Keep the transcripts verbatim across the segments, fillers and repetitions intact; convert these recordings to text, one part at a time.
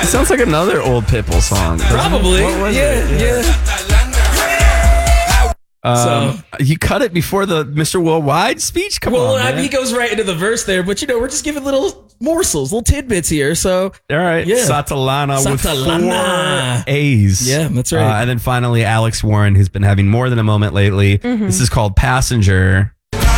sounds like another old Pitbull song. Probably. Yeah, it? yeah. Um, So- you cut it before the Mister Worldwide speech? Come Well, on, I man. mean, he goes right into the verse there, but you know, we're just giving little morsels, little tidbits here. So, All right. Yeah. Satalana with Satalana. four A's. Yeah, that's right. Uh, and then finally, Alex Warren, who's been having more than a moment lately. Mm-hmm. This is called Passenger.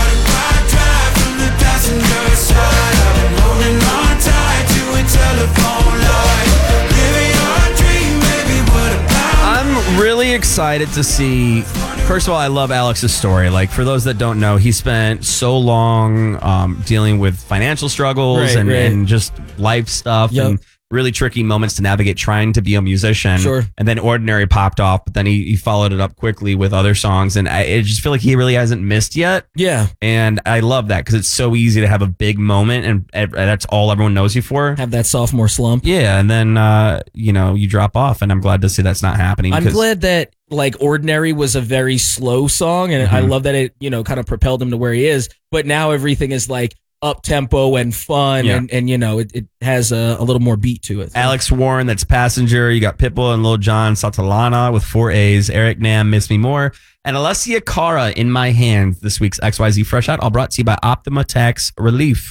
I'm really excited to see. First of all, I love Alex's story. Like, for those that don't know, he spent so long um, dealing with financial struggles Right, and, right. and just life stuff Yep. and really tricky moments to navigate trying to be a musician. Sure. And then Ordinary popped off, but then he, he followed it up quickly with other songs. And I, I just feel like he really hasn't missed yet. yeah, And I love that because it's so easy to have a big moment and, and that's all everyone knows you for. have that sophomore slump. Yeah, and then uh, you know you drop off, and I'm glad to see that's not happening. I'm 'cause- glad that like Ordinary was a very slow song, and I Mhm. love that it, you know, kind of propelled him to where he is. But now everything is like up tempo and fun, Yeah. and, and you know, it, it has a, a little more beat to it. Alex Warren, that's Passenger. You got Pitbull and Lil Jon Satalana with four A's. Eric Nam, Miss Me More. And Alessia Cara, In My Hand. This week's X Y Z Fresh Out, all brought to you by Optima Tax Relief.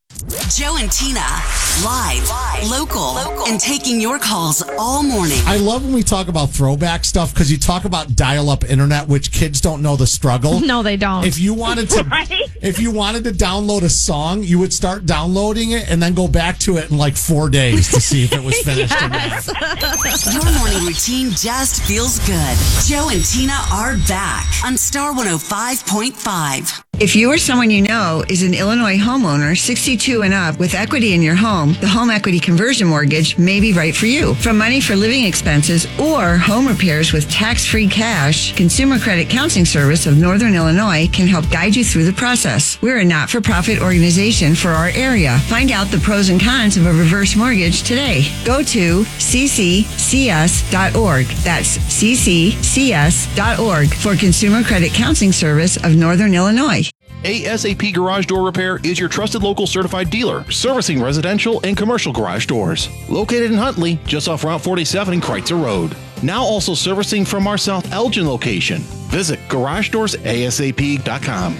Joe and Tina, live, local, and taking your calls all morning. I love when we talk about throwback stuff because you talk about dial-up internet, which kids don't know the struggle. No, they don't. If you wanted to, Right? if you wanted to download a song, you would start downloading it and then go back to it in like four days to see if it was finished or not. Your morning routine just feels good. Joe and Tina are back on Star one oh five point five. If you or someone you know is an Illinois homeowner, sixty-two and up, with equity in your home, the Home Equity Conversion Mortgage may be right for you. From money for living expenses or home repairs with tax-free cash, Consumer Credit Counseling Service of Northern Illinois can help guide you through the process. We're a not-for-profit organization for our area. Find out the pros and cons of a reverse mortgage today. Go to c c c s dot org. That's c c c s dot org for Consumer Credit Counseling Service of Northern Illinois. A S A P Garage Door Repair is your trusted local certified dealer, servicing residential and commercial garage doors. Located in Huntley, just off Route forty-seven and Kreitzer Road. Now also servicing from our South Elgin location. Visit garage doors a s a p dot com.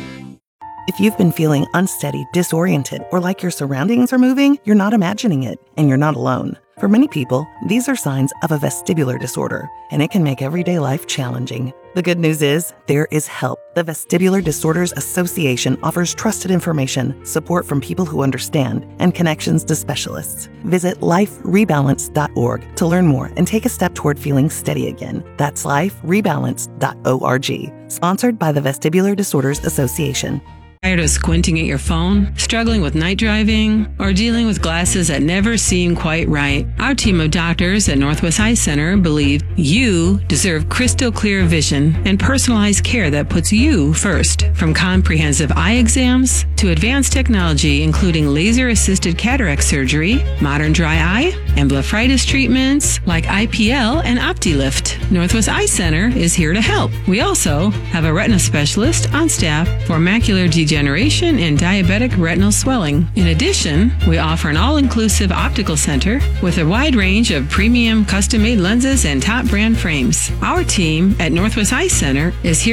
If you've been feeling unsteady, disoriented, or like your surroundings are moving, you're not imagining it, and you're not alone. For many people, these are signs of a vestibular disorder, and it can make everyday life challenging. The good news is, there is help. The Vestibular Disorders Association offers trusted information, support from people who understand, and connections to specialists. Visit life rebalance dot org to learn more and take a step toward feeling steady again. That's life rebalance dot org. Sponsored by the Vestibular Disorders Association. Tired of squinting at your phone, struggling with night driving, or dealing with glasses that never seem quite right? Our team of doctors at Northwest Eye Center believe you deserve crystal clear vision and personalized care that puts you first. From comprehensive eye exams to advanced technology, including laser-assisted cataract surgery, modern dry eye, and blepharitis treatments like I P L and OptiLift, Northwest Eye Center is here to help. We also have a retina specialist on staff for macular degeneration and diabetic retinal swelling. In addition, we offer an all-inclusive optical center with a wide range of premium custom-made lenses and top brand frames. Our team at Northwest Eye Center is here